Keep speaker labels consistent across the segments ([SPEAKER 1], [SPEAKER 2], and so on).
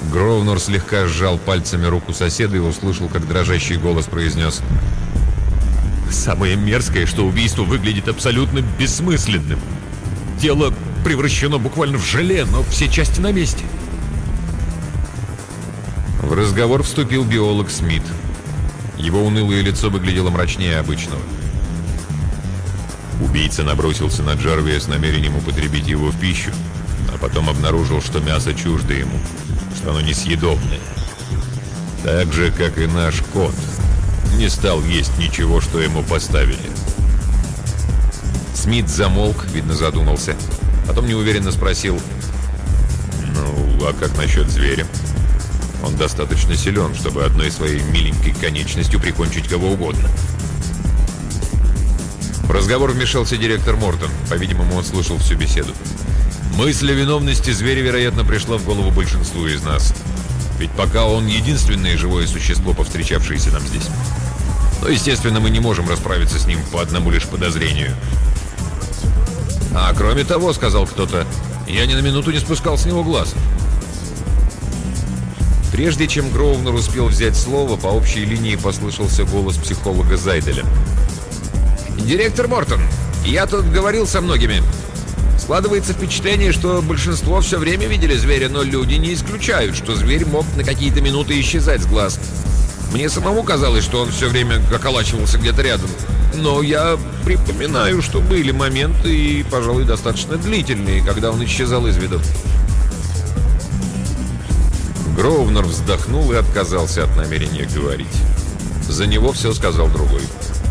[SPEAKER 1] Гроувнер слегка сжал пальцами руку соседа и услышал, как дрожащий голос произнес: «Самое мерзкое, что убийство выглядит абсолютно бессмысленным. Тело превращено буквально в желе, но все части на месте». В разговор вступил биолог Смит. Его унылое лицо выглядело мрачнее обычного. Убийца набросился на Джарвия с намерением употребить его в пищу, а потом обнаружил, что мясо чуждо ему, что оно несъедобное. Так же, как и наш кот, не стал есть ничего, что ему поставили. Смит замолк, видно, задумался. Потом неуверенно спросил: «Ну, а как насчет зверя? Он достаточно силен, чтобы одной своей миленькой конечностью прикончить кого угодно». В разговор вмешался директор Мортон. По-видимому, он слышал всю беседу. Мысль о виновности зверя, вероятно, пришла в голову большинству из нас. Ведь пока он единственное живое существо, повстречавшееся нам здесь. Но, естественно, мы не можем расправиться с ним по одному лишь подозрению. «А кроме того, — сказал кто-то, — я ни на минуту не спускал с него глаз». Прежде чем Гроувнер успел взять слово, по общей линии послышался голос психолога Зайделя. «Директор Мортон, я тут говорил со многими. Складывается впечатление, что большинство все время видели зверя, но люди не исключают, что зверь мог на какие-то минуты исчезать с глаз. Мне самому казалось, что он все время околачивался где-то рядом. Но я припоминаю, что были моменты, и, пожалуй, достаточно длительные, когда он исчезал из виду». Гроувнер вздохнул и отказался от намерения говорить. За него все сказал другой.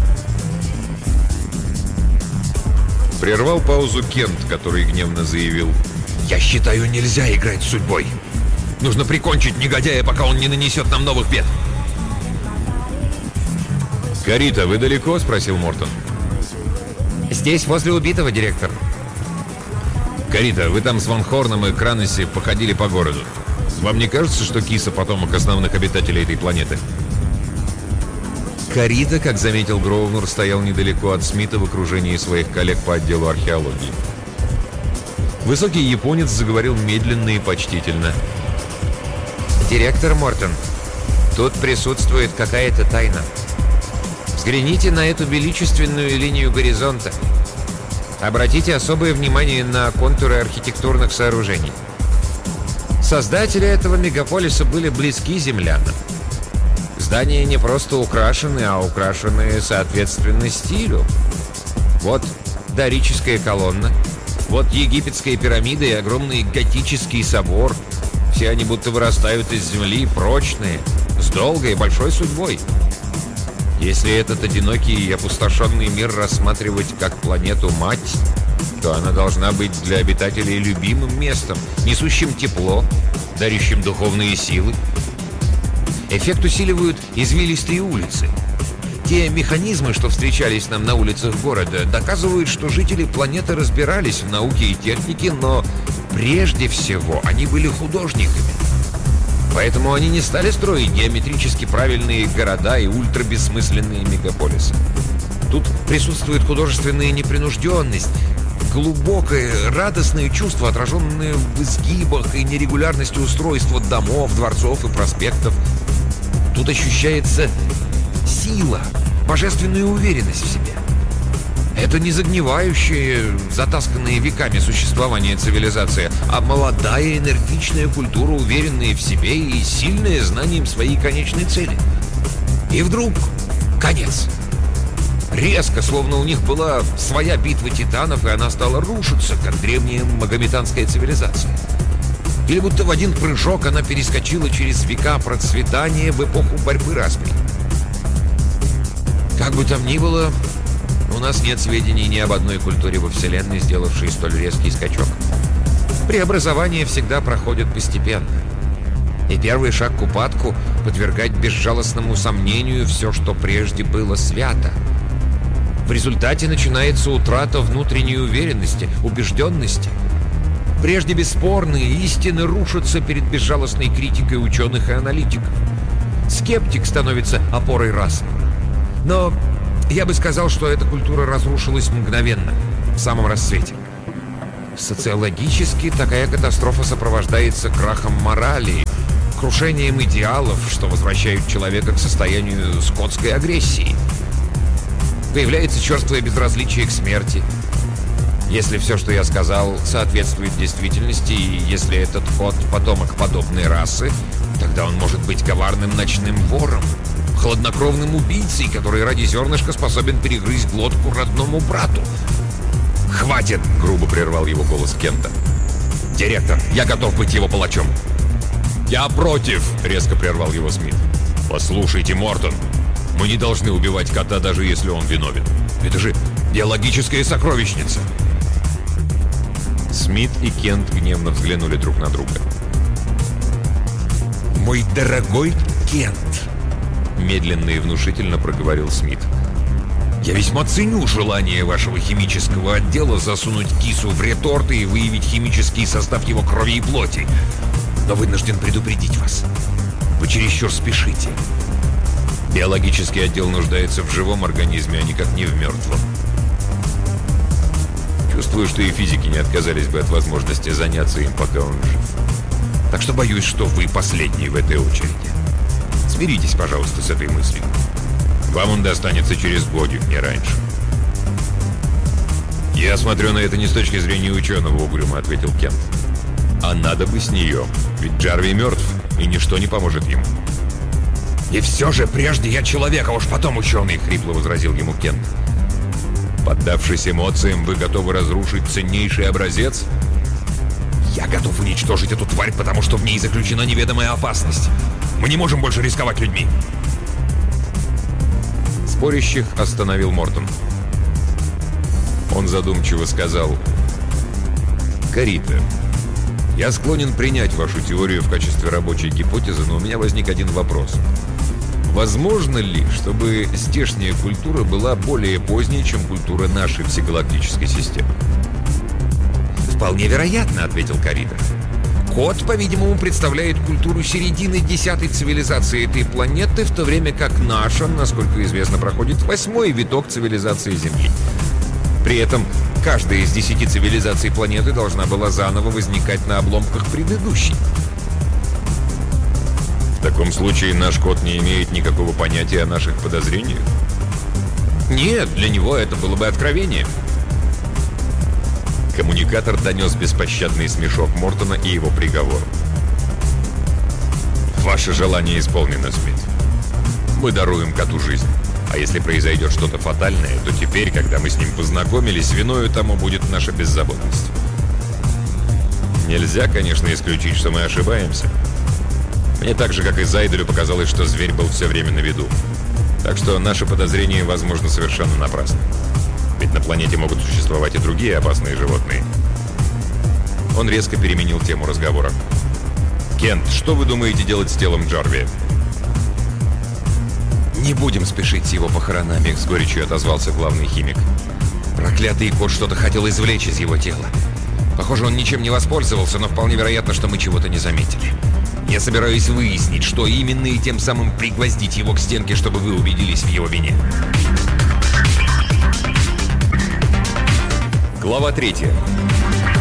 [SPEAKER 1] Прервал паузу Кент, который гневно заявил: «Я считаю, нельзя играть с судьбой. Нужно прикончить негодяя, пока он не нанесет нам новых бед». «Карита, вы далеко?» — спросил Мортон.
[SPEAKER 2] «Здесь, возле убитого, директор».
[SPEAKER 1] «Карита, вы там с Ван Хорном и Краноси походили по городу. Вам не кажется, что киса — потомок основных обитателей этой планеты?» Карита, как заметил Гроувнер, стоял недалеко от Смита в окружении своих коллег по отделу археологии. Высокий японец заговорил медленно и почтительно.
[SPEAKER 2] «Директор Мортон, тут присутствует какая-то тайна. Взгляните на эту величественную линию горизонта. Обратите особое внимание на контуры архитектурных сооружений. Создатели этого мегаполиса были близки землянам. Здания не просто украшены, а украшены соответственно стилю. Вот дорическая колонна, вот египетская пирамида и огромный готический собор. Все они будто вырастают из земли, прочные, с долгой и большой судьбой. Если этот одинокий и опустошенный мир рассматривать как планету-мать, то она должна быть для обитателей любимым местом, несущим тепло, дарящим духовные силы. Эффект усиливают извилистые улицы. Те механизмы, что встречались нам на улицах города, доказывают, что жители планеты разбирались в науке и технике, но прежде всего они были художниками. Поэтому они не стали строить геометрически правильные города и ультрабессмысленные мегаполисы. Тут присутствует художественная непринужденность, глубокое, радостное чувство, отраженное в изгибах и нерегулярности устройства домов, дворцов и проспектов. Тут ощущается сила, божественная уверенность в себе. Это не загнивающая, затасканная веками существования цивилизация, а молодая, энергичная культура, уверенная в себе и сильная знанием своей конечной цели. И вдруг конец. Резко, словно у них была своя битва титанов, и она стала рушиться, как древняя магометанская цивилизация. Или будто в один прыжок она перескочила через века процветания в эпоху борьбы распри. Как бы там ни было, у нас нет сведений ни об одной культуре во Вселенной, сделавшей столь резкий скачок. Преобразования всегда проходят постепенно. И первый шаг к упадку — подвергать безжалостному сомнению все, что прежде было свято. В результате начинается утрата внутренней уверенности, убежденности. Прежде бесспорные истины рушатся перед безжалостной критикой ученых и аналитиков. Скептик становится опорой расы. Но я бы сказал, что эта культура разрушилась мгновенно, в самом расцвете. Социологически такая катастрофа сопровождается крахом морали,
[SPEAKER 1] крушением идеалов, что возвращают человека к состоянию скотской агрессии. Появляется черствое безразличие к смерти. Если все, что я сказал, соответствует действительности, и если этот кот — потомок подобной расы, тогда он может быть коварным ночным вором, хладнокровным убийцей, который ради зернышка способен перегрызть глотку родному брату. «Хватит!» — грубо прервал его голос Кента. «Директор, я готов быть его палачом!» «Я против!» — резко прервал его Смит. «Послушайте, Мортон, мы не должны убивать кота, даже если он виновен. Это же биологическая сокровищница!» Смит и Кент гневно взглянули друг на друга. «Мой дорогой Кент!» — медленно и внушительно проговорил Смит. «Я весьма ценю желание вашего химического отдела засунуть кису в реторты и выявить химический состав его крови и плоти. Но вынужден предупредить вас. Вы чересчур спешите. Биологический отдел нуждается в живом организме, а никак не в мертвом. Чувствую, что и физики не отказались бы от возможности заняться им, пока он жив. Так что боюсь, что вы последний в этой очереди. Смиритесь, пожалуйста, с этой мыслью. Вам он достанется через годик, не раньше». «Я смотрю на это не с точки зрения ученого», — угрюмо ответил Кент. «А надо бы с нее, ведь Джарви мертв, и ничто не поможет ему». «И все же прежде я человек, а уж потом ученый», — хрипло возразил ему Кент. «Поддавшись эмоциям, вы готовы разрушить ценнейший образец?» «Я готов уничтожить эту тварь, потому что в ней заключена неведомая опасность. Мы не можем больше рисковать людьми». Спорящих остановил Мортон. Он задумчиво сказал: «Карита, я склонен принять вашу теорию в качестве рабочей гипотезы, но у меня возник один вопрос. Возможно ли, чтобы здешняя культура была более поздней, чем культура нашей всегалактической системы?» «Вполне вероятно», — ответил Карита. «Кот, по-видимому, представляет культуру середины 10-й цивилизации этой планеты, в то время как наша, насколько известно, проходит 8-й виток цивилизации Земли. При этом каждая из 10 цивилизаций планеты должна была заново возникать на обломках предыдущей». «В таком случае наш кот не имеет никакого понятия о наших подозрениях?» «Нет, для него это было бы откровением». Коммуникатор донес беспощадный смешок Мортона и его приговор. «Ваше желание исполнено, Смит. Мы даруем коту жизнь. А если произойдет что-то фатальное, то теперь, когда мы с ним познакомились, виною тому будет наша беззаботность. Нельзя, конечно, исключить, что мы ошибаемся. Мне так же, как и Зайделю, показалось, что зверь был все время на виду. Так что наши подозрения, возможно, совершенно напрасны. Ведь на планете могут существовать и другие опасные животные». Он резко переменил тему разговора. «Кент, что вы думаете делать с телом Джарви?» «Не будем спешить с его похоронами», — с горечью отозвался главный химик. «Проклятый кот что-то хотел извлечь из его тела. Похоже, он ничем не воспользовался, но вполне вероятно, что мы чего-то не заметили. Я собираюсь выяснить, что именно, и тем самым пригвоздить его к стенке, чтобы вы убедились в его вине». Глава 3.